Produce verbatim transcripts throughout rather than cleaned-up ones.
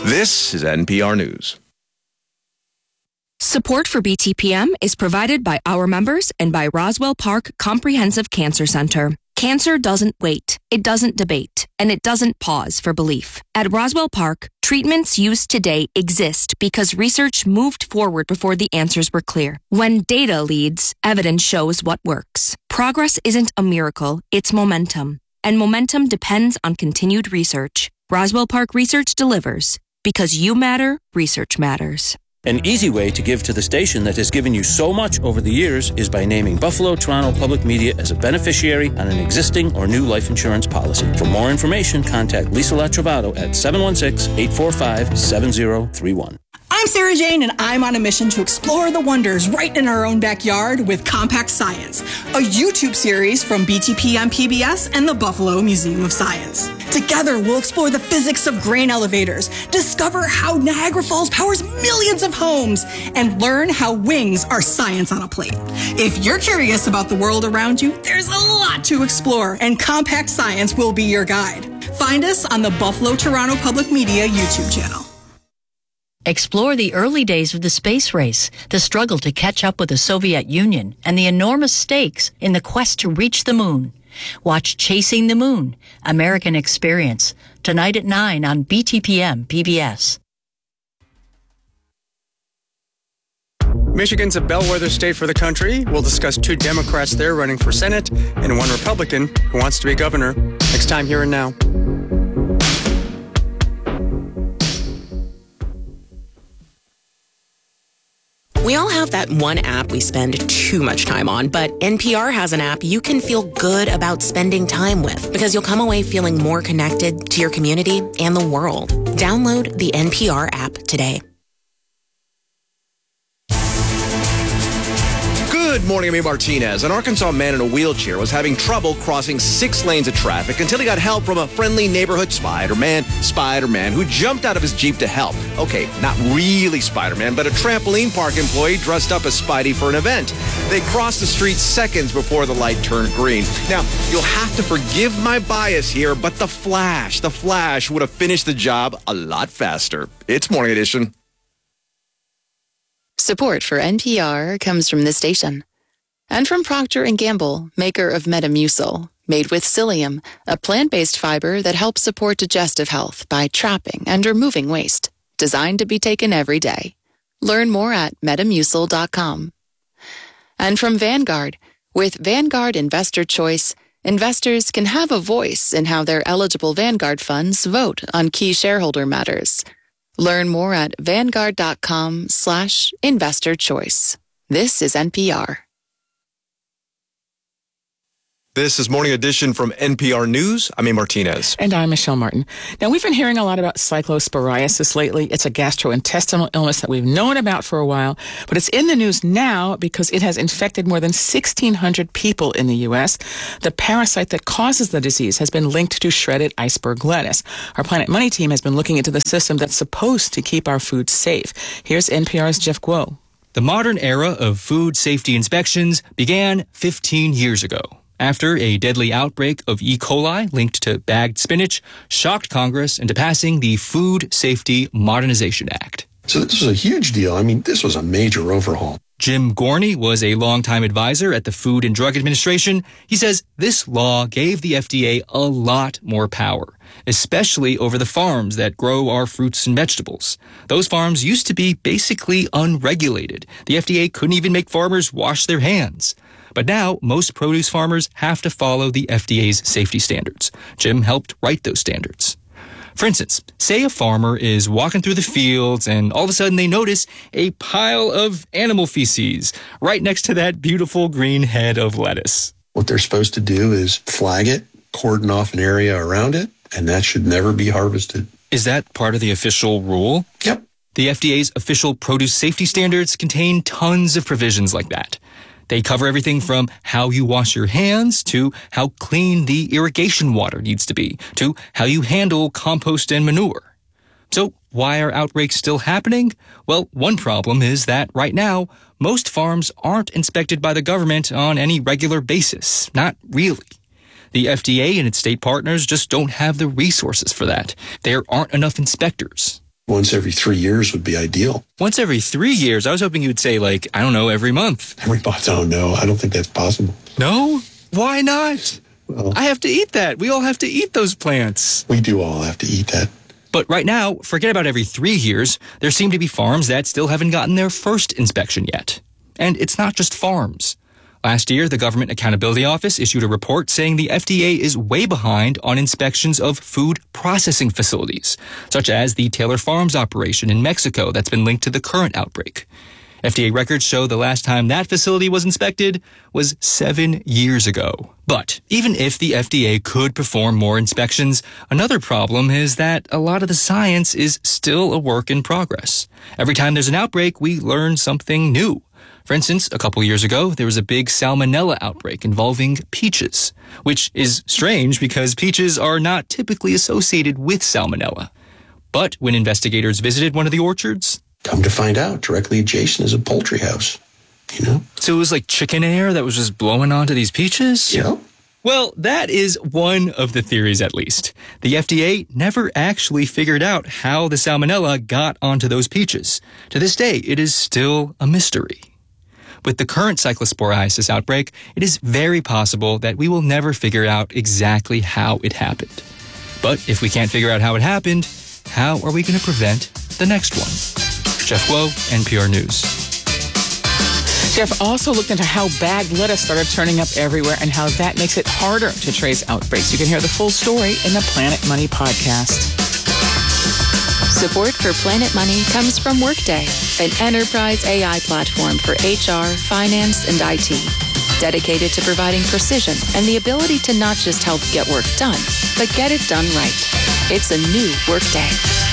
This is N P R News. Support for B T P M is provided by our members and by Roswell Park Comprehensive Cancer Center. Cancer doesn't wait, it doesn't debate, and it doesn't pause for belief. At Roswell Park, treatments used today exist because research moved forward before the answers were clear. When data leads, evidence shows what works. Progress isn't a miracle, it's momentum. And momentum depends on continued research. Roswell Park Research delivers. Because you matter, research matters. An easy way to give to the station that has given you so much over the years is by naming Buffalo Toronto Public Media as a beneficiary on an existing or new life insurance policy. For more information, contact Lisa Latrovato at seven one six, eight four five, seven zero three one. I'm Sarah Jane, and I'm on a mission to explore the wonders right in our own backyard with Compact Science, a YouTube series from B T P M P B S and the Buffalo Museum of Science. Together, we'll explore the physics of grain elevators, discover how Niagara Falls powers millions of homes, and learn how wings are science on a plate. If you're curious about the world around you, there's a lot to explore, and Compact Science will be your guide. Find us on the Buffalo Toronto Public Media YouTube channel. Explore the early days of the space race, the struggle to catch up with the Soviet Union, and the enormous stakes in the quest to reach the moon. Watch Chasing the Moon, American Experience, tonight at nine on B T P M P B S. Michigan's a bellwether state for the country. We'll discuss two Democrats there running for Senate and one Republican who wants to be governor. Next time, Here and Now. We all have that one app we spend too much time on, but N P R has an app you can feel good about spending time with because you'll come away feeling more connected to your community and the world. Download the N P R app today. Good morning, I'm Amy Martinez. An Arkansas man in a wheelchair was having trouble crossing six lanes of traffic until he got help from a friendly neighborhood Spider-Man, Spider-Man, who jumped out of his Jeep to help. Okay, not really Spider-Man, but a trampoline park employee dressed up as Spidey for an event. They crossed the street seconds before the light turned green. Now, you'll have to forgive my bias here, but the Flash, the Flash would have finished the job a lot faster. It's Morning Edition. Support for N P R comes from this station. And from Procter and Gamble, maker of Metamucil, made with psyllium, a plant-based fiber that helps support digestive health by trapping and removing waste. Designed to be taken every day. Learn more at metamucil dot com. And from Vanguard, with Vanguard Investor Choice, investors can have a voice in how their eligible Vanguard funds vote on key shareholder matters. Learn more at vanguard.com slash investor choice. This is N P R. This is Morning Edition from N P R News. I'm Amy Martinez. And I'm Michelle Martin. Now, we've been hearing a lot about cyclosporiasis lately. It's a gastrointestinal illness that we've known about for a while, but it's in the news now because it has infected more than sixteen hundred people in the U S. The parasite that causes the disease has been linked to shredded iceberg lettuce. Our Planet Money team has been looking into the system that's supposed to keep our food safe. Here's N P R's Jeff Guo. The modern era of food safety inspections began fifteen years ago, after a deadly outbreak of E. coli linked to bagged spinach shocked Congress into passing the Food Safety Modernization Act. So this was a huge deal. I mean, this was a major overhaul. Jim Gorney was a longtime advisor at the Food and Drug Administration. He says this law gave the F D A a lot more power, especially over the farms that grow our fruits and vegetables. Those farms used to be basically unregulated. The F D A couldn't even make farmers wash their hands. But now, most produce farmers have to follow the F D A's safety standards. Jim helped write those standards. For instance, say a farmer is walking through the fields and all of a sudden they notice a pile of animal feces right next to that beautiful green head of lettuce. What they're supposed to do is flag it, cordon off an area around it, and that should never be harvested. Is that part of the official rule? Yep. The F D A's official produce safety standards contain tons of provisions like that. They cover everything from how you wash your hands to how clean the irrigation water needs to be to how you handle compost and manure. So why are outbreaks still happening? Well, one problem is that right now, most farms aren't inspected by the government on any regular basis. Not really. The F D A and its state partners just don't have the resources for that. There aren't enough inspectors. Once every three years would be ideal. Once every three years? I was hoping you would say, like, I don't know, every month. Every month? Oh, no. I don't think that's possible. No? Why not? Well, I have to eat that. We all have to eat those plants. We do all have to eat that. But right now, forget about every three years. There seem to be farms that still haven't gotten their first inspection yet. And it's not just farms. Last year, the Government Accountability Office issued a report saying the F D A is way behind on inspections of food processing facilities, such as the Taylor Farms operation in Mexico that's been linked to the current outbreak. F D A records show the last time that facility was inspected was seven years ago. But even if the F D A could perform more inspections, another problem is that a lot of the science is still a work in progress. Every time there's an outbreak, we learn something new. For instance, a couple years ago, there was a big salmonella outbreak involving peaches, which is strange because peaches are not typically associated with salmonella. But when investigators visited one of the orchards, come to find out, directly adjacent is a poultry house, you know? So it was like chicken air that was just blowing onto these peaches? Yeah. Well, that is one of the theories, at least. The F D A never actually figured out how the salmonella got onto those peaches. To this day, it is still a mystery. With the current cyclosporiasis outbreak, it is very possible that we will never figure out exactly how it happened. But if we can't figure out how it happened, how are we going to prevent the next one? Jeff Guo, N P R News. Jeff also looked into how bagged lettuce started turning up everywhere and how that makes it harder to trace outbreaks. You can hear the full story in the Planet Money podcast. Support for Planet Money comes from Workday, an enterprise A I platform for H R, finance, and I T. Dedicated to providing precision and the ability to not just help get work done, but get it done right. It's a new Workday.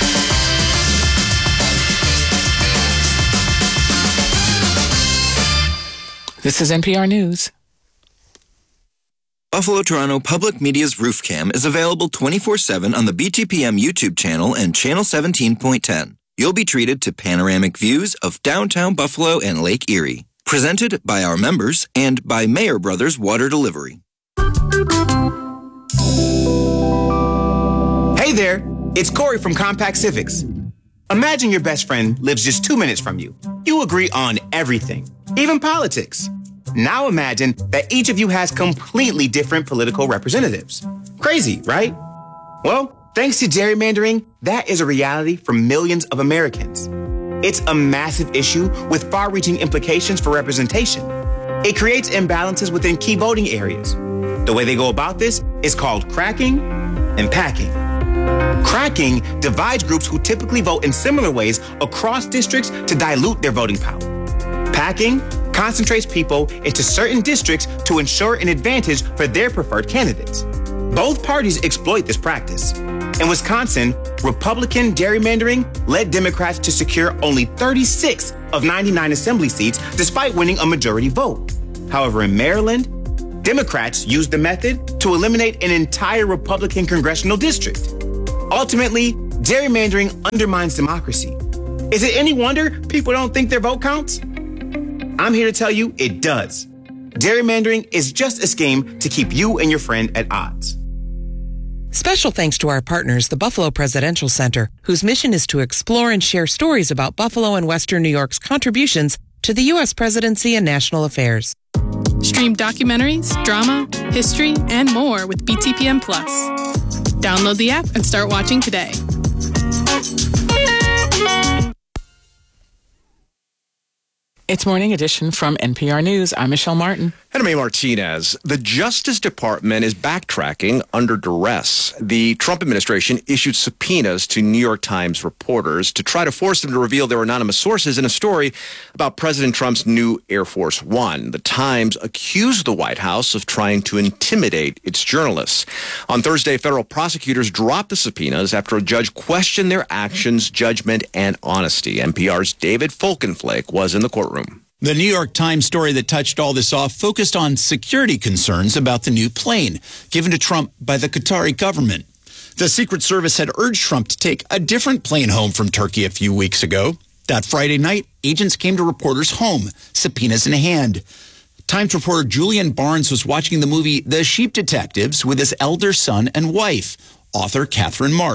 This is N P R News. Buffalo Toronto Public Media's Roof Cam is available twenty-four seven on the B T P M YouTube channel and channel seventeen point ten. You'll be treated to panoramic views of downtown Buffalo and Lake Erie. Presented by our members and by Mayer Brothers Water Delivery. Hey there, it's Corey from Compact Civics. Imagine your best friend lives just two minutes from you. You agree on everything, even politics. Now imagine that each of you has completely different political representatives. Crazy, right? Well, thanks to gerrymandering, that is a reality for millions of Americans. It's a massive issue with far-reaching implications for representation. It creates imbalances within key voting areas. The way they go about this is called cracking and packing. Cracking divides groups who typically vote in similar ways across districts to dilute their voting power. Packing concentrates people into certain districts to ensure an advantage for their preferred candidates. Both parties exploit this practice. In Wisconsin, Republican gerrymandering led Democrats to secure only thirty-six of ninety-nine assembly seats despite winning a majority vote. However, in Maryland, Democrats used the method to eliminate an entire Republican congressional district. Ultimately, gerrymandering undermines democracy. Is it any wonder people don't think their vote counts? I'm here to tell you it does. Gerrymandering is just a scheme to keep you and your friend at odds. Special thanks to our partners, the Buffalo Presidential Center, whose mission is to explore and share stories about Buffalo and Western New York's contributions to the U S presidency and national affairs. Stream documentaries, drama, history, and more with B T P M Plus. Download the app and start watching today. It's Morning Edition from N P R News. I'm Michelle Martin. And I'm A. Martinez. The Justice Department is backtracking under duress. The Trump administration issued subpoenas to New York Times reporters to try to force them to reveal their anonymous sources in a story about President Trump's new Air Force One. The Times accused the White House of trying to intimidate its journalists. On Thursday, federal prosecutors dropped the subpoenas after a judge questioned their actions, judgment, and honesty. N P R's David Folkenflake was in the courtroom. The New York Times story that touched all this off focused on security concerns about the new plane given to Trump by the Qatari government. The Secret Service had urged Trump to take a different plane home from Turkey a few weeks ago. That Friday night, agents came to reporters' home, subpoenas in hand. Times reporter Julian Barnes was watching the movie The Sheep Detectives with his elder son and wife, author Catherine Marsh.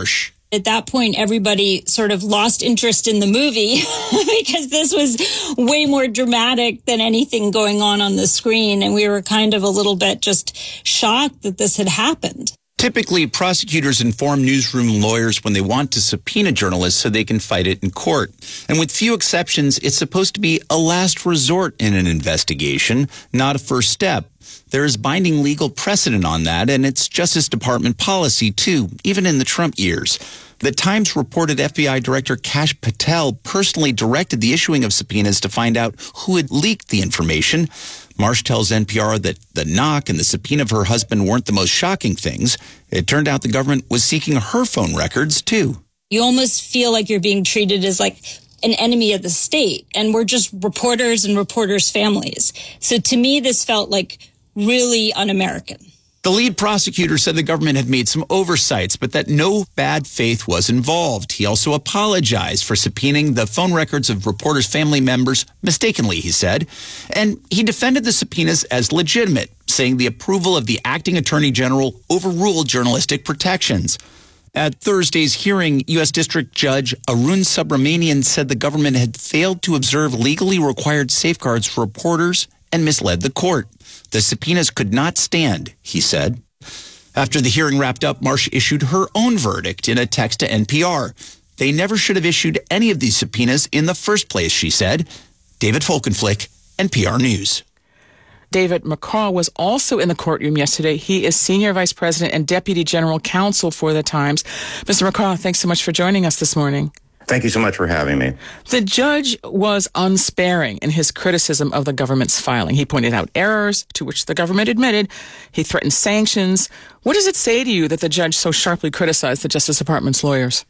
At that point, everybody sort of lost interest in the movie because this was way more dramatic than anything going on on the screen. And we were kind of a little bit just shocked that this had happened. Typically, prosecutors inform newsroom lawyers when they want to subpoena journalists so they can fight it in court. And with few exceptions, it's supposed to be a last resort in an investigation, not a first step. There is binding legal precedent on that, and it's Justice Department policy, too, even in the Trump years. The Times reported F B I Director Kash Patel personally directed the issuing of subpoenas to find out who had leaked the information. Marsh tells N P R that the knock and the subpoena of her husband weren't the most shocking things. It turned out the government was seeking her phone records, too. You almost feel like you're being treated as like an enemy of the state, and we're just reporters and reporters' families. So to me, this felt like really un-American. The lead prosecutor said the government had made some oversights, but that no bad faith was involved. He also apologized for subpoenaing the phone records of reporters' family members mistakenly, he said. And he defended the subpoenas as legitimate, saying the approval of the acting attorney general overruled journalistic protections. At Thursday's hearing, U S District Judge Arun Subramanian said the government had failed to observe legally required safeguards for reporters and misled the court. The subpoenas could not stand, he said. After the hearing wrapped up, Marsh issued her own verdict in a text to N P R. They never should have issued any of these subpoenas in the first place, she said. David Folkenflik, N P R News. David McCaw was also in the courtroom yesterday. He is Senior Vice President and Deputy General Counsel for the Times. Mister McCaw, thanks so much for joining us this morning. Thank you so much for having me. The judge was unsparing in his criticism of the government's filing. He pointed out errors to which the government admitted. He threatened sanctions. What does it say to you that the judge so sharply criticized the Justice Department's lawyers?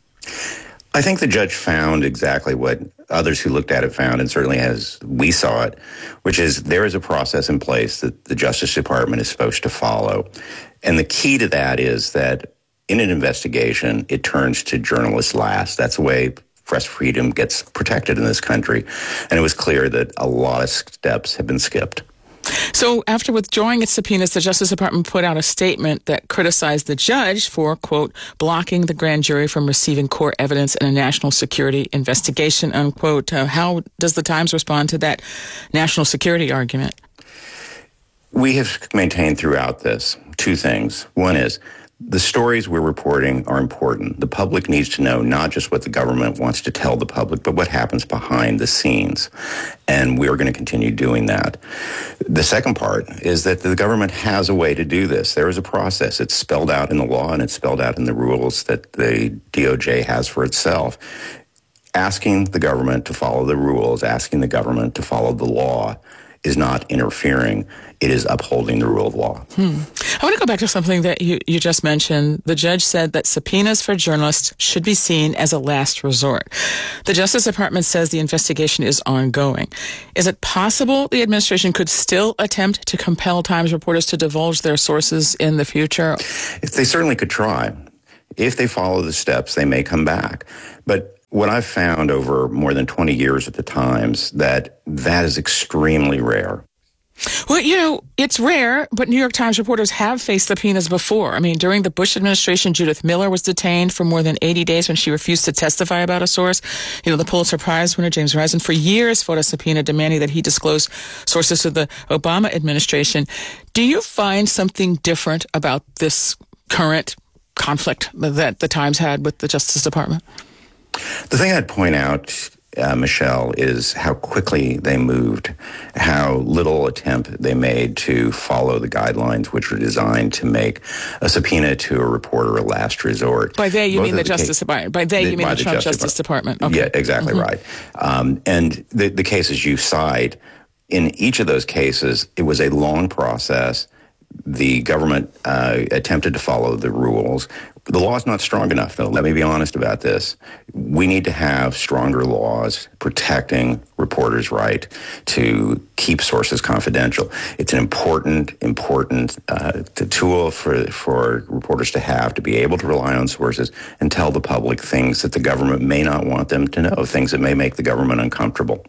I think the judge found exactly what others who looked at it found, and certainly as we saw it, which is there is a process in place that the Justice Department is supposed to follow. And the key to that is that in an investigation, it turns to journalists last. That's the way press freedom gets protected in this country. And it was clear that a lot of steps have been skipped. So after withdrawing its subpoenas, the Justice Department put out a statement that criticized the judge for, quote, blocking the grand jury from receiving core evidence in a national security investigation, unquote. Uh, how does the Times respond to that national security argument? We have maintained throughout this two things. One is the stories we're reporting are important. The public needs to know not just what the government wants to tell the public, but what happens behind the scenes. And we're going to continue doing that. The second part is that the government has a way to do this. There is a process. It's spelled out in the law and it's spelled out in the rules that the D O J has for itself. Asking the government to follow the rules, asking the government to follow the law is not interfering. It is upholding the rule of law. Hmm. I want to go back to something that you, you just mentioned. The judge said that subpoenas for journalists should be seen as a last resort. The Justice Department says the investigation is ongoing. Is it possible the administration could still attempt to compel Times reporters to divulge their sources in the future? If they certainly could try. If they follow the steps, they may come back. But what I've found over more than twenty years at the Times, that that is extremely rare. Well, you know, it's rare, but New York Times reporters have faced subpoenas before. I mean, during the Bush administration, Judith Miller was detained for more than eighty days when she refused to testify about a source. You know, the Pulitzer Prize winner, James Risen, for years fought a subpoena demanding that he disclose sources of the Obama administration. Do you find something different about this current conflict that the Times had with the Justice Department? The thing I'd point out, uh, Michelle, is how quickly they moved, how little attempt they made to follow the guidelines which were designed to make a subpoena to a reporter a last resort. By they, you Both mean the the Justice case, Department. By they, the, you mean the, the Trump Justice, Justice Department. Department. Okay. Yeah, exactly mm-hmm. right. Um, and the, the cases you cite, in each of those cases, it was a long process. The government uh, attempted to follow the rules. The law is not strong enough, though. Let me be honest about this. We need to have stronger laws protecting reporters' right to keep sources confidential. It's an important, important uh, tool for, for reporters to have, to be able to rely on sources and tell the public things that the government may not want them to know, things that may make the government uncomfortable.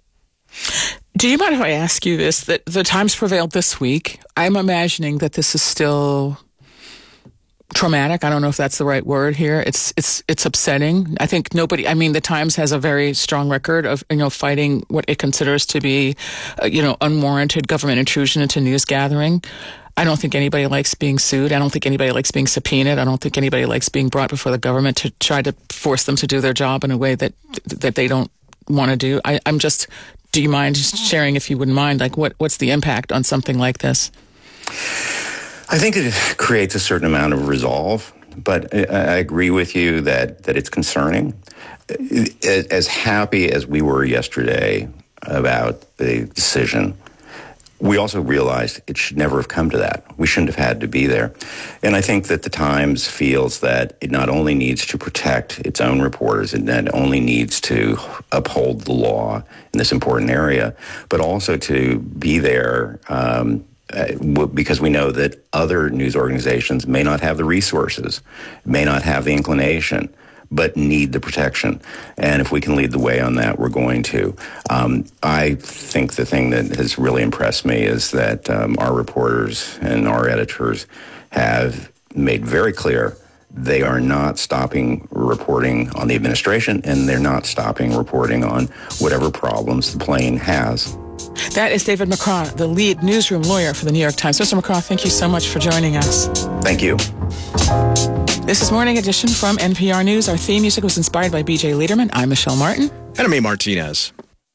Do you mind if I ask you this, that the Times prevailed this week? I'm imagining that this is still traumatic. I don't know if that's the right word here. It's it's it's upsetting. I think nobody. I mean, the Times has a very strong record of you know fighting what it considers to be, uh, you know, unwarranted government intrusion into news gathering. I don't think anybody likes being sued. I don't think anybody likes being subpoenaed. I don't think anybody likes being brought before the government to try to force them to do their job in a way that that they don't want to do. I, I'm just. Do you mind just sharing, if you wouldn't mind, like what what's the impact on something like this? I think it creates a certain amount of resolve, but I agree with you that, that it's concerning. As happy as we were yesterday about the decision, we also realized it should never have come to that. We shouldn't have had to be there. And I think that the Times feels that it not only needs to protect its own reporters, it not only needs to uphold the law in this important area, but also to be there um, because we know that other news organizations may not have the resources, may not have the inclination, but need the protection. And if we can lead the way on that, we're going to. Um, I think the thing that has really impressed me is that um, our reporters and our editors have made very clear they are not stopping reporting on the administration, and they're not stopping reporting on whatever problems the plane has. That is David McCraw, the lead newsroom lawyer for the New York Times. Mister McCraw, thank you so much for joining us. Thank you. This is Morning Edition from N P R News. Our theme music was inspired by B J Liederman. I'm Michelle Martin. And I'm A. Martinez.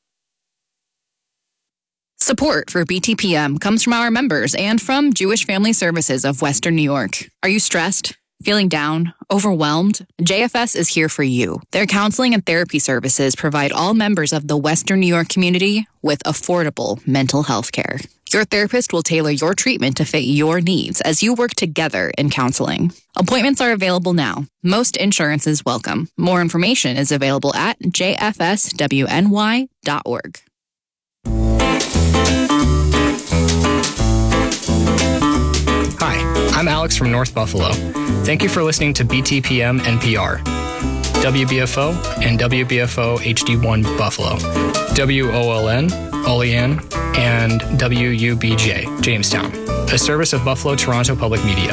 Support for B T P M comes from our members and from Jewish Family Services of Western New York. Are you stressed? Feeling down? Overwhelmed? J F S is here for you. Their counseling and therapy services provide all members of the Western New York community with affordable mental health care. Your therapist will tailor your treatment to fit your needs as you work together in counseling. Appointments are available now. Most insurance is welcome. More information is available at j f s w n y dot org. Hi, I'm Alex from North Buffalo. Thank you for listening to B T P M N P R, W B F O and W B F O H D one Buffalo, W O L N, Olean, and W U B J, Jamestown, a service of Buffalo Toronto Public Media.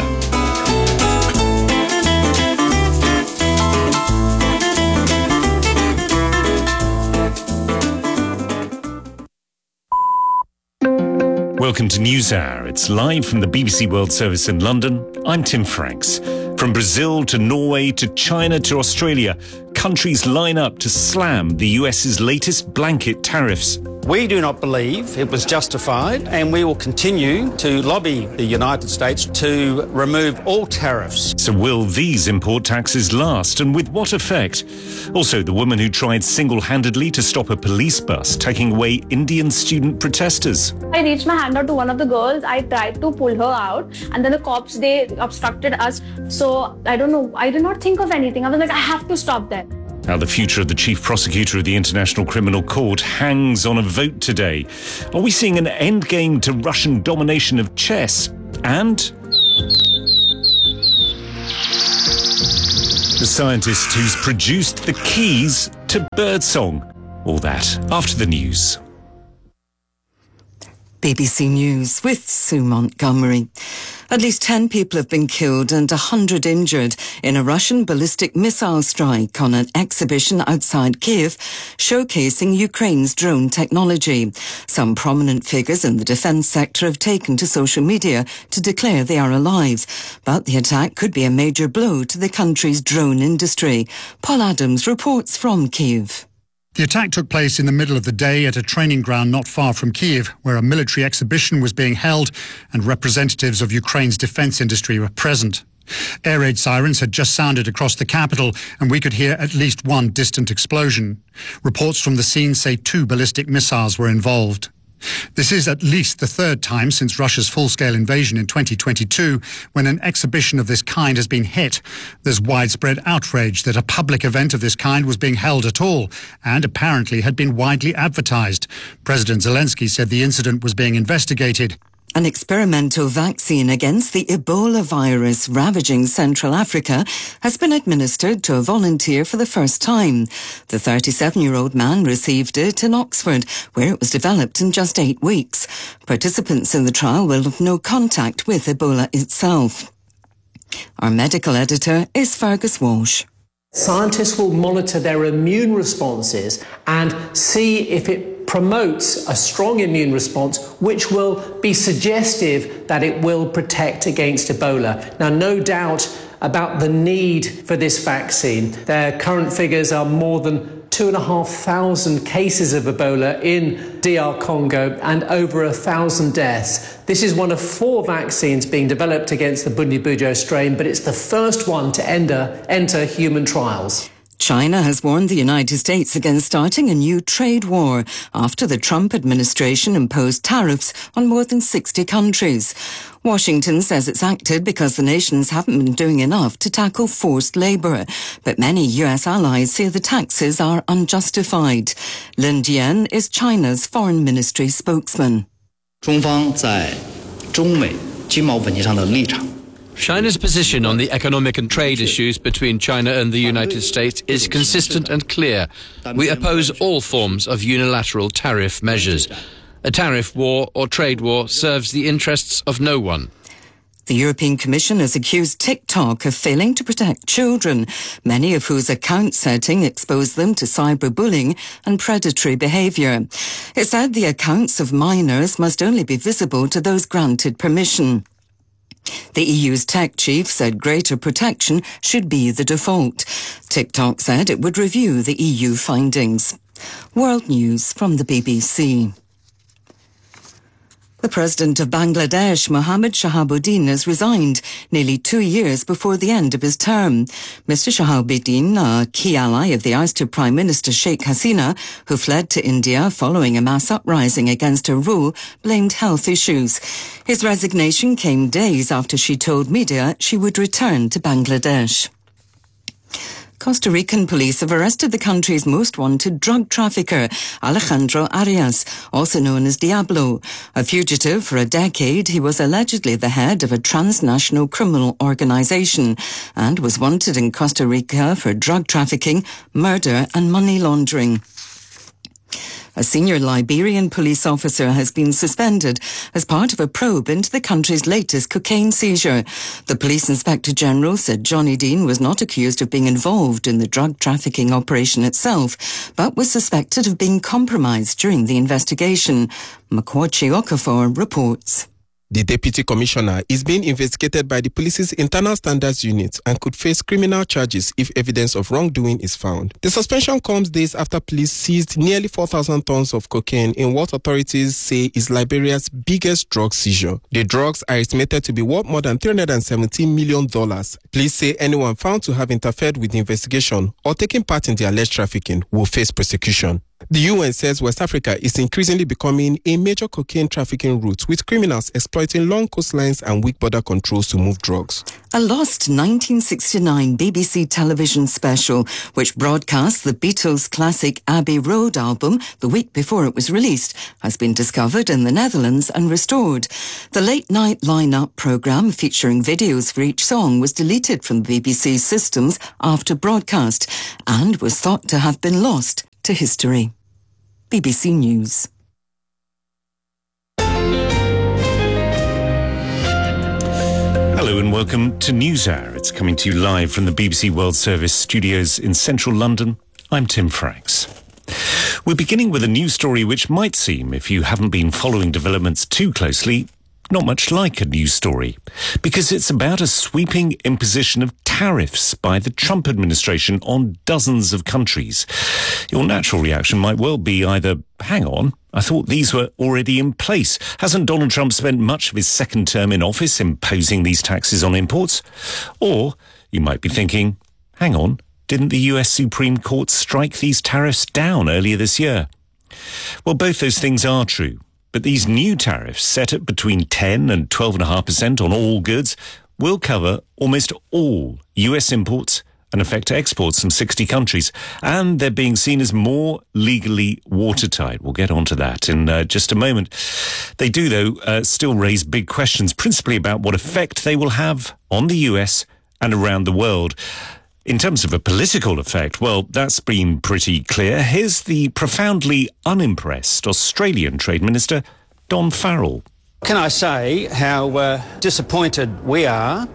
Welcome to NewsHour. It's live from the B B C World Service in London. I'm Tim Franks. From Brazil to Norway to China to Australia, countries line up to slam the U S's latest blanket tariffs. We do not believe it was justified, and we will continue to lobby the United States to remove all tariffs. So will these import taxes last, and with what effect? Also, the woman who tried single-handedly to stop a police bus taking away Indian student protesters. I reached my hand out to one of the girls. I tried to pull her out, and then the cops, they obstructed us. So I don't know. I did not think of anything. I was like, I have to stop that. Now, the future of the chief prosecutor of the International Criminal Court hangs on a vote today. Are we seeing an endgame to Russian domination of chess? And the scientist who's produced the keys to birdsong. All that after the news. B B C News with Sue Montgomery. At least ten people have been killed and one hundred injured in a Russian ballistic missile strike on an exhibition outside Kyiv showcasing Ukraine's drone technology. Some prominent figures in the defence sector have taken to social media to declare they are alive. But the attack could be a major blow to the country's drone industry. Paul Adams reports from Kyiv. The attack took place in the middle of the day at a training ground not far from Kyiv, where a military exhibition was being held and representatives of Ukraine's defence industry were present. Air raid sirens had just sounded across the capital, and we could hear at least one distant explosion. Reports from the scene say two ballistic missiles were involved. This is at least the third time since Russia's full-scale invasion in twenty twenty-two when an exhibition of this kind has been hit. There's widespread outrage that a public event of this kind was being held at all and apparently had been widely advertised. President Zelensky said the incident was being investigated. An experimental vaccine against the Ebola virus ravaging Central Africa has been administered to a volunteer for the first time. The thirty-seven-year-old man received it in Oxford, where it was developed in just eight weeks. Participants in the trial will have no contact with Ebola itself. Our medical editor is Fergus Walsh. Scientists will monitor their immune responses and see if it promotes a strong immune response, which will be suggestive that it will protect against Ebola. Now, no doubt about the need for this vaccine. Their current figures are more than two and a half thousand cases of Ebola in D R Congo and over a thousand deaths. This is one of four vaccines being developed against the Bundibugyo strain, but it's the first one to enter, enter human trials. China has warned the United States against starting a new trade war after the Trump administration imposed tariffs on more than sixty countries. Washington says it's acted because the nations haven't been doing enough to tackle forced labour, but many U S allies say the taxes are unjustified. Lin Jian is China's foreign ministry spokesman. 中方在中美经贸问题上的立场 China's position on the economic and trade issues between China and the United States is consistent and clear. We oppose all forms of unilateral tariff measures. A tariff war or trade war serves the interests of no one. The European Commission has accused TikTok of failing to protect children, many of whose account setting exposed them to cyberbullying and predatory behaviour. It said the accounts of minors must only be visible to those granted permission. The E U's tech chief said greater protection should be the default. TikTok said it would review the E U findings. World News from the B B C. The President of Bangladesh, Mohammed Shahabuddin, has resigned nearly two years before the end of his term. Mister Shahabuddin, a key ally of the ousted Prime Minister Sheikh Hasina, who fled to India following a mass uprising against her rule, blamed health issues. His resignation came days after she told media she would return to Bangladesh. Costa Rican police have arrested the country's most wanted drug trafficker, Alejandro Arias, also known as Diablo. A fugitive for a decade, he was allegedly the head of a transnational criminal organisation and was wanted in Costa Rica for drug trafficking, murder and money laundering. A senior Liberian police officer has been suspended as part of a probe into the country's latest cocaine seizure. The Police Inspector General said Johnny Dean was not accused of being involved in the drug trafficking operation itself, but was suspected of being compromised during the investigation. Makwachi Okafor reports. The Deputy Commissioner is being investigated by the police's Internal Standards Unit and could face criminal charges if evidence of wrongdoing is found. The suspension comes days after police seized nearly four thousand tons of cocaine in what authorities say is Liberia's biggest drug seizure. The drugs are estimated to be worth more than three hundred seventeen million dollars. Police say anyone found to have interfered with the investigation or taken part in the alleged trafficking will face prosecution. The U N says West Africa is increasingly becoming a major cocaine trafficking route, with criminals exploiting long coastlines and weak border controls to move drugs. A lost nineteen sixty-nine B B C television special, which broadcast the Beatles' classic Abbey Road album the week before it was released, has been discovered in the Netherlands and restored. The late-night line-up programme featuring videos for each song was deleted from the B B C systems after broadcast and was thought to have been lost to history. B B C News. Hello and welcome to NewsHour. It's coming to you live from the B B C World Service studios in central London. I'm Tim Franks. We're beginning with a news story which might seem, if you haven't been following developments too closely, not much like a news story, because it's about a sweeping imposition of tariffs by the Trump administration on dozens of countries. Your natural reaction might well be either, hang on, I thought these were already in place. Hasn't Donald Trump spent much of his second term in office imposing these taxes on imports? Or you might be thinking, hang on, didn't the U S Supreme Court strike these tariffs down earlier this year? Well, both those things are true. But these new tariffs, set at between ten and twelve point five percent on all goods, will cover almost all U S imports and affect exports from sixty countries. And they're being seen as more legally watertight. We'll get onto that in uh, just a moment. They do, though, uh, still raise big questions, principally about what effect they will have on the U S and around the world. In terms of a political effect, well, that's been pretty clear. Here's the profoundly unimpressed Australian Trade Minister, Don Farrell. Can I say how uh, disappointed we are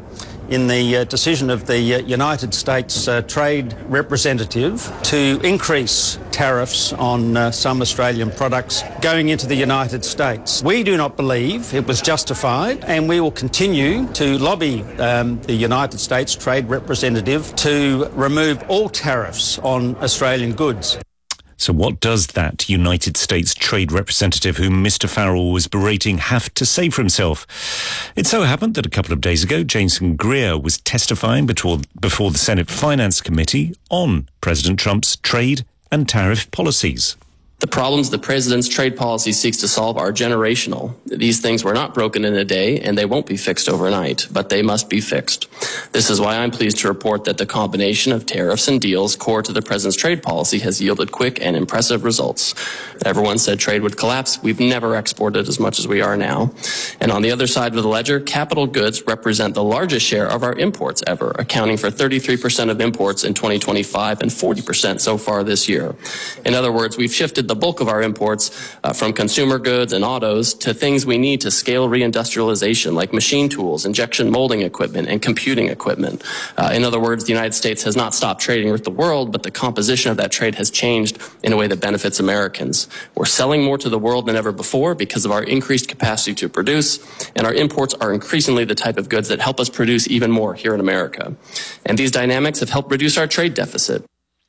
in the uh, decision of the uh, United States uh, Trade Representative to increase tariffs on uh, some Australian products going into the United States. We do not believe it was justified, and we will continue to lobby um, the United States Trade Representative to remove all tariffs on Australian goods. So what does that United States Trade Representative whom Mister Farrell was berating have to say for himself? It so happened that a couple of days ago, Jason Greer was testifying before, before the Senate Finance Committee on President Trump's trade and tariff policies. The problems the president's trade policy seeks to solve are generational. These things were not broken in a day, and they won't be fixed overnight, but they must be fixed. This is why I'm pleased to report that the combination of tariffs and deals core to the president's trade policy has yielded quick and impressive results. Everyone said trade would collapse. We've never exported as much as we are now. And on the other side of the ledger, capital goods represent the largest share of our imports ever, accounting for thirty-three percent of imports in twenty twenty-five and forty percent so far this year. In other words, we've shifted the bulk of our imports uh, from consumer goods and autos to things we need to scale reindustrialization, like machine tools, injection molding equipment, and computing equipment. Uh, in other words, the United States has not stopped trading with the world, but the composition of that trade has changed in a way that benefits Americans. We're selling more to the world than ever before because of our increased capacity to produce, and our imports are increasingly the type of goods that help us produce even more here in America. And these dynamics have helped reduce our trade deficit.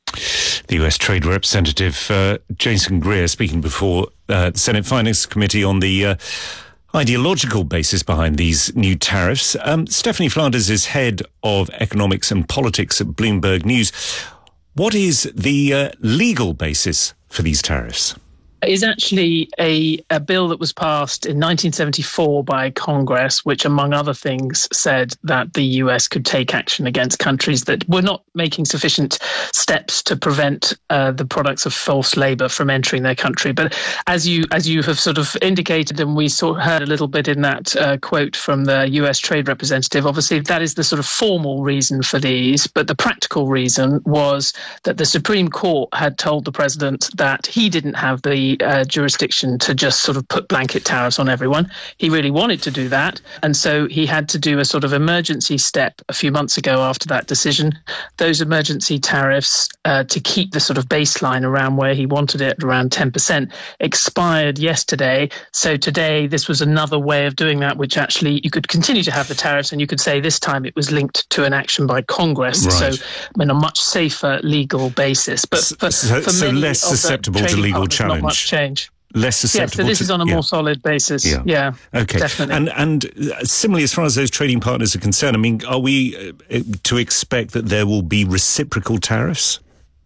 The U S Trade Representative uh, Jason Greer speaking before uh, the Senate Finance Committee on the uh, ideological basis behind these new tariffs. Um, Stephanie Flanders is head of economics and politics at Bloomberg News. What is the uh, legal basis for these tariffs? Is actually a, a bill that was passed in nineteen seventy-four by Congress, which, among other things, said that the U S could take action against countries that were not making sufficient steps to prevent uh, the products of forced labour from entering their country. But as you as you have sort of indicated, and we sort of heard a little bit in that uh, quote from the U S Trade Representative, obviously that is the sort of formal reason for these. But the practical reason was that the Supreme Court had told the president that he didn't have the Uh, jurisdiction to just sort of put blanket tariffs on everyone. He really wanted to do that, and so he had to do a sort of emergency step a few months ago after that decision. Those emergency tariffs, uh, to keep the sort of baseline around where he wanted it, around ten percent, expired yesterday. So today this was another way of doing that, which actually you could continue to have the tariffs, and you could say this time it was linked to an action by Congress. Right. So on a much safer legal basis. But for, so, for so many less of the susceptible to trading legal partners, challenge. Not much change. Less susceptible. Yeah, so this to, is on a yeah. more solid basis. Yeah. yeah okay. Definitely. And and similarly, as far as those trading partners are concerned, I mean, are we uh, to expect that there will be reciprocal tariffs?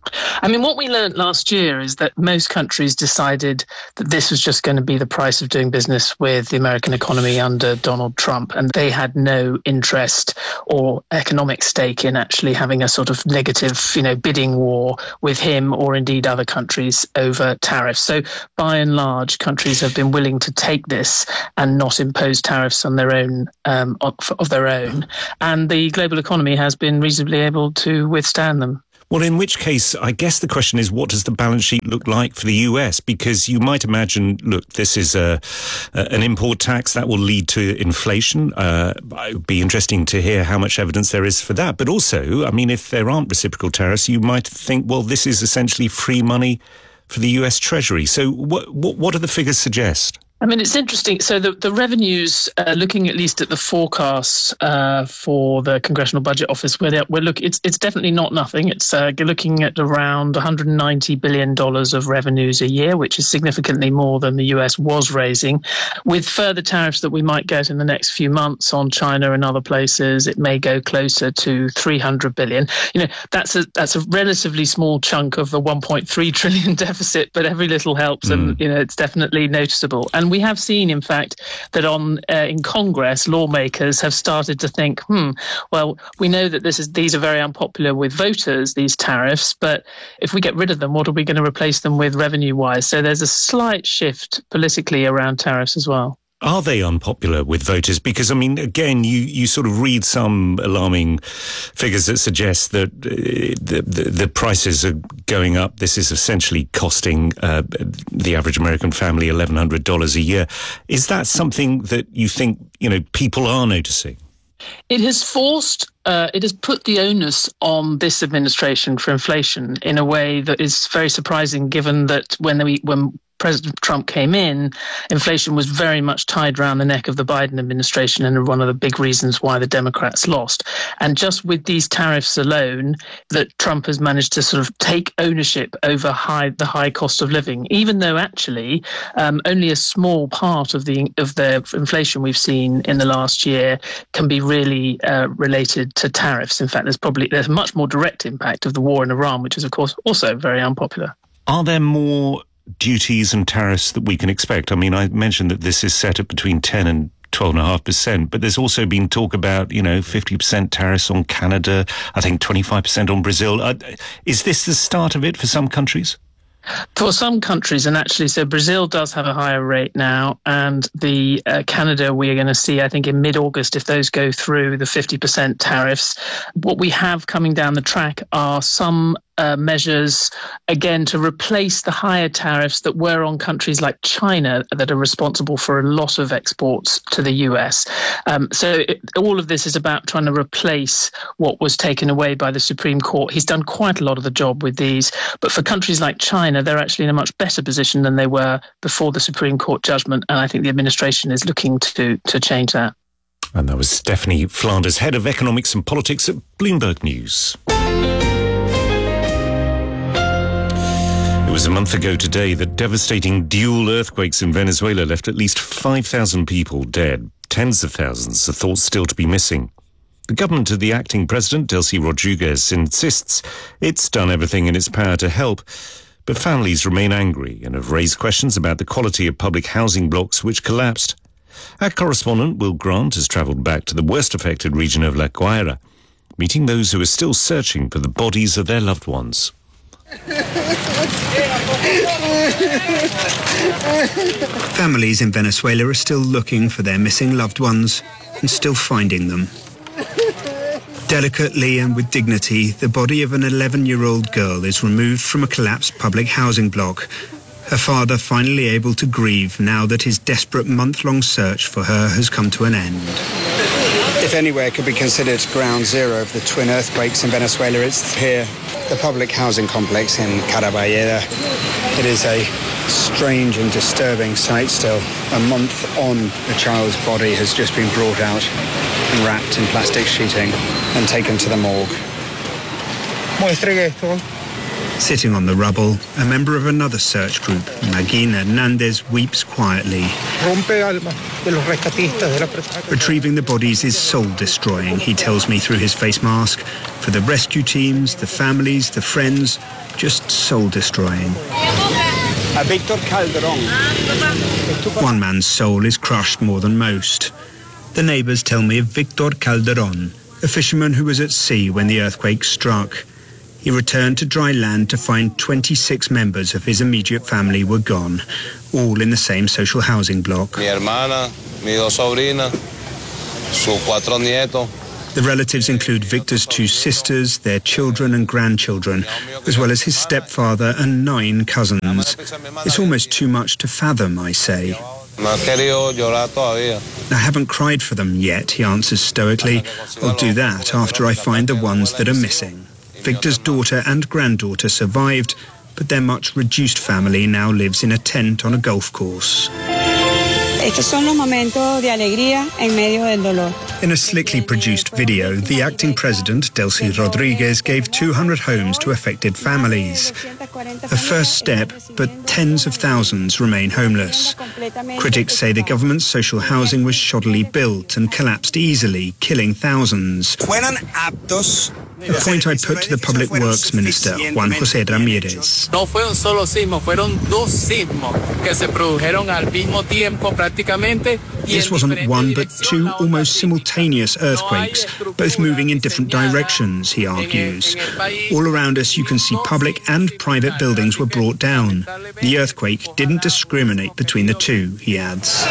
I mean, what we learned last year is that most countries decided that this was just going to be the price of doing business with the American economy under Donald Trump, and they had no interest or economic stake in actually having a sort of negative, you know, bidding war with him or indeed other countries over tariffs. So by and large, countries have been willing to take this and not impose tariffs on their own, um, of, of their own, and the global economy has been reasonably able to withstand them. Well, in which case, I guess the question is, what does the balance sheet look like for the U S? Because you might imagine, look, this is a, a an import tax that will lead to inflation. Uh, it would be interesting to hear how much evidence there is for that. But also, I mean, if there aren't reciprocal tariffs, you might think, well, this is essentially free money for the U S Treasury. So what what, what do the figures suggest? I mean, it's interesting. So the, the revenues, uh, looking at least at the forecasts uh, for the Congressional Budget Office, we're, we're look, it's it's definitely not nothing. It's uh, looking at around one hundred ninety billion dollars of revenues a year, which is significantly more than the U S was raising. With further tariffs that we might get in the next few months on China and other places, it may go closer to three hundred billion dollars. You know, that's a that's a relatively small chunk of the one point three trillion dollars deficit, but every little helps, mm. and you know, it's definitely noticeable. And we have seen, in fact, that on uh, in Congress, lawmakers have started to think, hmm, well, we know that this is these are very unpopular with voters, these tariffs, but if we get rid of them, what are we going to replace them with revenue-wise? So there's a slight shift politically around tariffs as well. Are they unpopular with voters? Because, I mean, again, you, you sort of read some alarming figures that suggest that uh, the, the, the prices are going up. This is essentially costing uh, the average American family eleven hundred dollars a year. Is that something that you think, you know, people are noticing? It has forced, uh, it has put the onus on this administration for inflation in a way that is very surprising, given that when we, when President Trump came in, inflation was very much tied around the neck of the Biden administration and one of the big reasons why the Democrats lost. And just with these tariffs alone, that Trump has managed to sort of take ownership over high, the high cost of living, even though actually um, only a small part of the of the inflation we've seen in the last year can be really uh, related to tariffs. In fact, there's probably there's a much more direct impact of the war in Iran, which is, of course, also very unpopular. Are there more duties and tariffs that we can expect? I mean, I mentioned that this is set at between ten and twelve point five percent, but there's also been talk about, you know, fifty percent tariffs on Canada, I think twenty-five percent on Brazil. Uh, is this the start of it for some countries? For some countries, and actually, so Brazil does have a higher rate now, and the uh, Canada we are going to see, I think, in mid-August, if those go through, the fifty percent tariffs. What we have coming down the track are some uh, measures, again, to replace the higher tariffs that were on countries like China that are responsible for a lot of exports to the U S. Um, so it, all of this is about trying to replace what was taken away by the Supreme Court. He's done quite a lot of the job with these, but for countries like China, they're actually in a much better position than they were before the Supreme Court judgment, and I think the administration is looking to to change that. And that was Stephanie Flanders, Head of Economics and Politics at Bloomberg News. It was a month ago today that devastating dual earthquakes in Venezuela left at least five thousand people dead. Tens of thousands are thought still to be missing. The government of the acting president, Delcy Rodriguez, insists it's done everything in its power to help, but families remain angry and have raised questions about the quality of public housing blocks which collapsed. Our correspondent, Will Grant, has travelled back to the worst affected region of La Guaira, meeting those who are still searching for the bodies of their loved ones. Families in Venezuela are still looking for their missing loved ones and still finding them. Delicately and with dignity, the body of an eleven-year-old girl is removed from a collapsed public housing block. Her father finally able to grieve now that his desperate month-long search for her has come to an end. If anywhere could be considered ground zero of the twin earthquakes in Venezuela, it's here, the public housing complex in Caraballeda. It is a strange and disturbing sight still. A month on, a child's body has just been brought out and wrapped in plastic sheeting and taken to the morgue. Sitting on the rubble, a member of another search group, Magin Hernandez, weeps quietly. Retrieving the bodies is soul-destroying, he tells me through his face mask. For the rescue teams, the families, the friends, just soul-destroying. Victor Calderon. One man's soul is crushed more than most. The neighbours tell me of Victor Calderon, a fisherman who was at sea when the earthquake struck. He returned to dry land to find twenty-six members of his immediate family were gone, all in the same social housing block. Mi hermana, mis dos sobrinas, sus cuatro nietos. The relatives include Victor's two sisters, their children and grandchildren, as well as his stepfather and nine cousins. It's almost too much to fathom, I say. I haven't cried for them yet, he answers stoically. I'll do that after I find the ones that are missing. Victor's daughter and granddaughter survived, but their much reduced family now lives in a tent on a golf course. In a slickly produced video, the acting president, Delcy Rodriguez, gave two hundred homes to affected families. A first step, but tens of thousands remain homeless. Critics say the government's social housing was shoddily built and collapsed easily, killing thousands. A point I put to the Public Works Minister, Juan José Ramírez. No fue un solo sismo, fueron dos sismos que se produjeron al mismo tiempo prácticamente. This wasn't one but two almost simultaneous earthquakes, both moving in different directions, he argues. All around us you can see public and private buildings were brought down. The earthquake didn't discriminate between the two, he adds.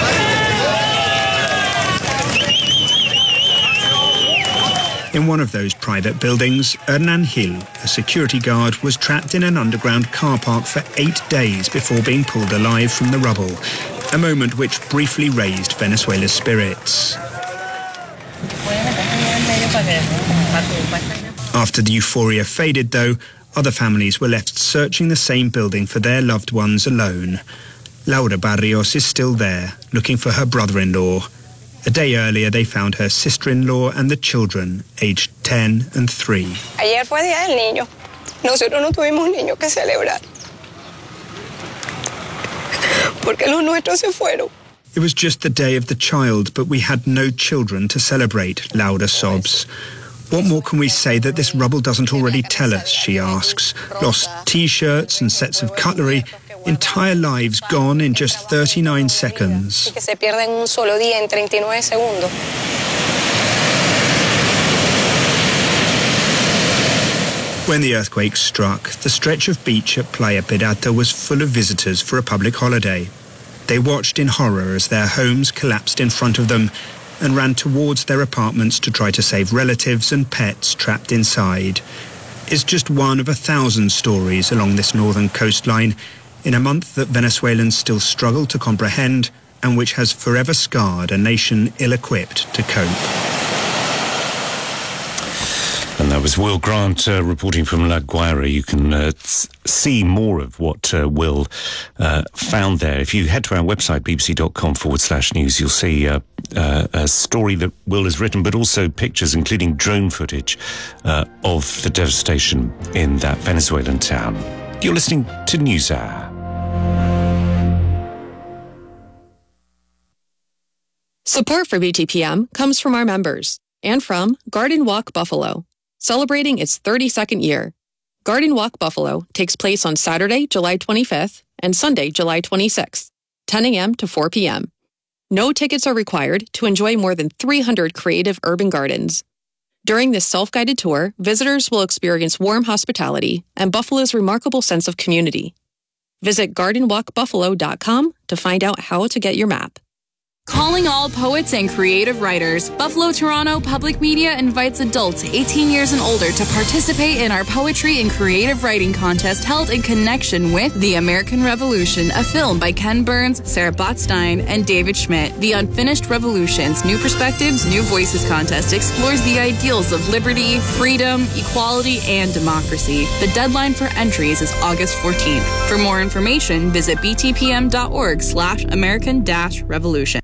In one of those private buildings, Hernan Gil, a security guard, was trapped in an underground car park for eight days before being pulled alive from the rubble, a moment which briefly raised Venezuela's spirits. After the euphoria faded, though, other families were left searching the same building for their loved ones alone. Laura Barrios is still there, looking for her brother-in-law. A day earlier, they found her sister-in-law and the children, aged ten and three. Ayer fue Día del Niño. Nosotros no tuvimos niños que celebrar. Porque los nuestros se fueron. It was just the day of the child, but we had no children to celebrate, Laura sobs. What more can we say that this rubble doesn't already tell us, she asks. Lost T-shirts and sets of cutlery, entire lives gone in just thirty-nine seconds. Que se pierden un solo día en treinta y nueve segundos. When the earthquake struck, the stretch of beach at Playa Pirata was full of visitors for a public holiday. They watched in horror as their homes collapsed in front of them and ran towards their apartments to try to save relatives and pets trapped inside. It's just one of a thousand stories along this northern coastline in a month that Venezuelans still struggle to comprehend and which has forever scarred a nation ill-equipped to cope. And that was Will Grant uh, reporting from La Guaira. You can uh, see more of what uh, Will uh, found there. If you head to our website, bbc.com forward slash news, you'll see uh, uh, a story that Will has written, but also pictures, including drone footage uh, of the devastation in that Venezuelan town. You're listening to NewsHour. Support for B T P M comes from our members and from Garden Walk Buffalo, celebrating its thirty-second year. Garden Walk Buffalo takes place on Saturday, July twenty-fifth and Sunday, July twenty-sixth, ten a.m. to four p.m. No tickets are required to enjoy more than three hundred creative urban gardens. During this self-guided tour, visitors will experience warm hospitality and Buffalo's remarkable sense of community. Visit garden walk buffalo dot com to find out how to get your map. Calling all poets and creative writers, Buffalo Toronto Public Media invites adults eighteen years and older to participate in our poetry and creative writing contest held in connection with The American Revolution, a film by Ken Burns, Sarah Botstein, and David Schmidt. The Unfinished Revolutions, New Perspectives, New Voices contest explores the ideals of liberty, freedom, equality, and democracy. The deadline for entries is August fourteenth. For more information, visit btpm.org slash American dash revolution.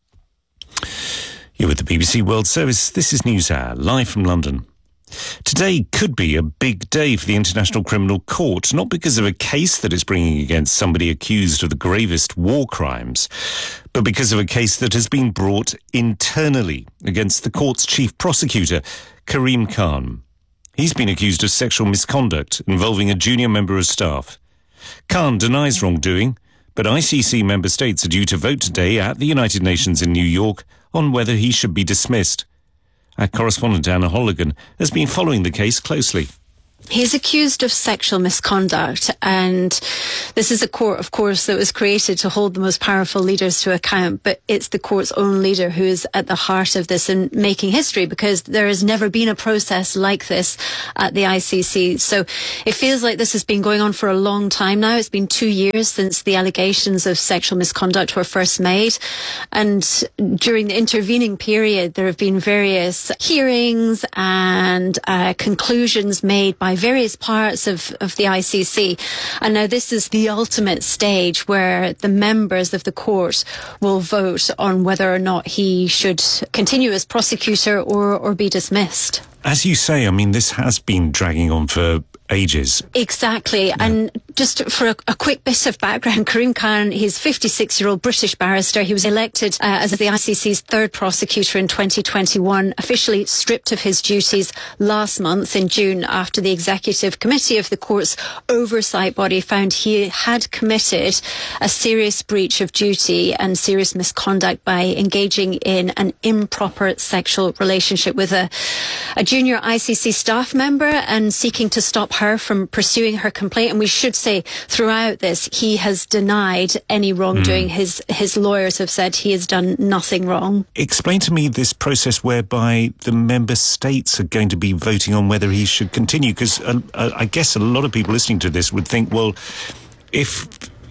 You're with the B B C World Service. This is NewsHour, live from London. Today could be a big day for the International Criminal Court, not because of a case that is bringing against somebody accused of the gravest war crimes, but because of a case that has been brought internally against the court's chief prosecutor, Karim Khan. He's been accused of sexual misconduct involving a junior member of staff. Khan denies wrongdoing, but I C C member states are due to vote today at the United Nations in New York on whether he should be dismissed. Our correspondent Anna Holligan has been following the case closely. He's accused of sexual misconduct, and this is a court, of course, that was created to hold the most powerful leaders to account, but it's the court's own leader who is at the heart of this and making history, because there has never been a process like this at the I C C. So it feels like this has been going on for a long time now. It's been two years since the allegations of sexual misconduct were first made, and during the intervening period there have been various hearings and uh, conclusions made by various parts of, of the I C C. And now this is the ultimate stage where the members of the court will vote on whether or not he should continue as prosecutor or, or be dismissed. As you say, I mean, this has been dragging on for ages. Exactly. Yeah. And just for a, a quick bit of background, Karim Khan, he's a fifty-six-year-old British barrister. He was elected uh, as the I C C's third prosecutor in twenty twenty-one, officially stripped of his duties last month in June after the executive committee of the court's oversight body found he had committed a serious breach of duty and serious misconduct by engaging in an improper sexual relationship with a, a junior I C C staff member and seeking to stop her from pursuing her complaint. And we should say throughout this, he has denied any wrongdoing. Mm. His his lawyers have said he has done nothing wrong. Explain to me this process whereby the member states are going to be voting on whether he should continue, because uh, uh, I guess a lot of people listening to this would think, well, if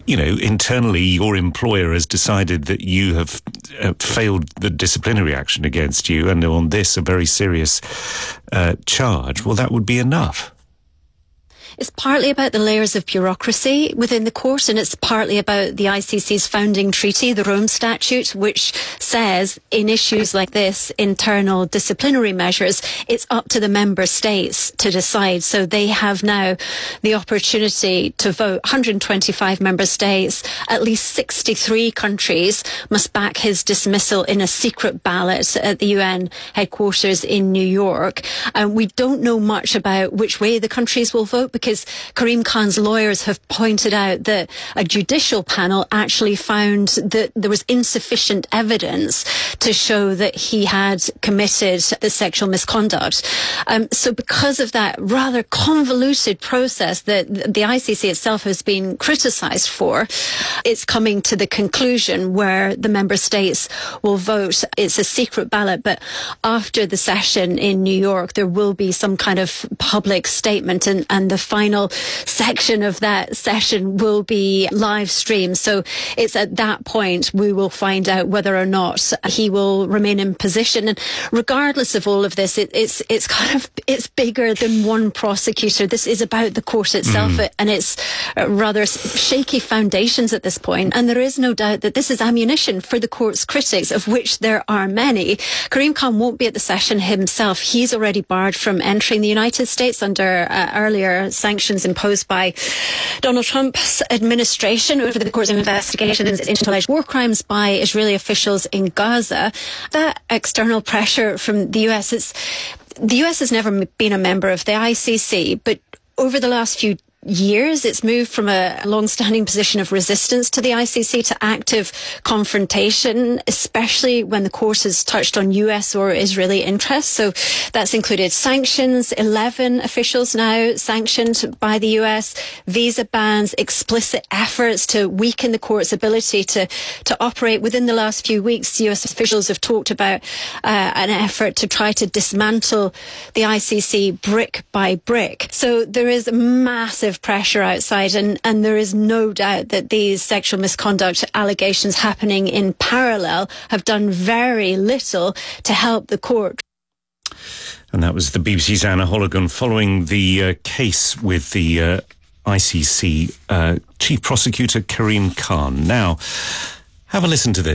you know, internally your employer has decided that you have uh, failed the disciplinary action against you, and on this a very serious uh, charge, well, that would be enough. It's partly about the layers of bureaucracy within the court, and it's partly about the I C C's founding treaty, the Rome Statute, which says in issues like this, internal disciplinary measures, it's up to the member states to decide. So they have now the opportunity to vote. one hundred twenty-five member states, at least sixty-three countries must back his dismissal in a secret ballot at the U N headquarters in New York. And we don't know much about which way the countries will vote, because Karim Khan's lawyers have pointed out that a judicial panel actually found that there was insufficient evidence to show that he had committed the sexual misconduct. Um, so because of that rather convoluted process that the I C C itself has been criticised for, it's coming to the conclusion where the member states will vote. It's a secret ballot, but after the session in New York, there will be some kind of public statement, and, and the final section of that session will be live streamed. So it's at that point we will find out whether or not he will remain in position. And regardless of all of this, it, it's it's kind of it's bigger than one prosecutor. This is about the court itself, mm. and it's rather shaky foundations at this point. And there is no doubt that this is ammunition for the court's critics, of which there are many. Karim Khan won't be at the session himself. He's already barred from entering the United States under uh, earlier sanctions imposed by Donald Trump's administration over the course of investigations into alleged war crimes by Israeli officials in Gaza. That external pressure from the U S, it's, the U S has never been a member of the I C C, but over the last few years, it's moved from a long-standing position of resistance to the I C C to active confrontation, especially when the court has touched on U S or Israeli interests. So that's included sanctions, eleven officials now sanctioned by the U S, visa bans, explicit efforts to weaken the court's ability to, to operate. Within the last few weeks, U S officials have talked about uh, an effort to try to dismantle the I C C brick by brick. So there is massive pressure outside, and, and there is no doubt that these sexual misconduct allegations happening in parallel have done very little to help the court. And that was the B B C's Anna Holligan following the uh, case with the uh, I C C uh, Chief Prosecutor Karim Khan. Now, have a listen to this.